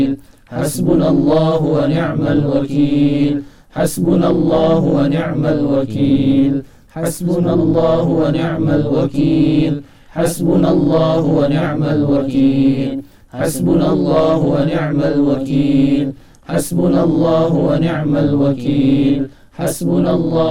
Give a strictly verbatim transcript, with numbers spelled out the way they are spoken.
حسبنا الله ونعم الوكيل حسبنا الله ونعم الوكيل حسبنا الله ونعم الوكيل حسبنا الله ونعم الوكيل حسبنا الله ونعم الوكيل حسبنا الله ونعم الوكيل حسبنا الله